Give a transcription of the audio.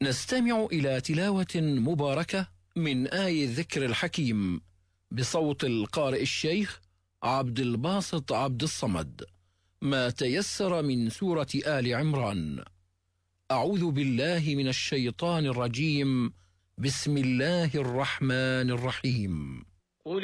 نستمع إلى تلاوة مباركة من آي الذكر الحكيم بصوت القارئ الشيخ عبد الباسط عبد الصمد، ما تيسر من سورة آل عمران. أعوذ بالله من الشيطان الرجيم. بسم الله الرحمن الرحيم.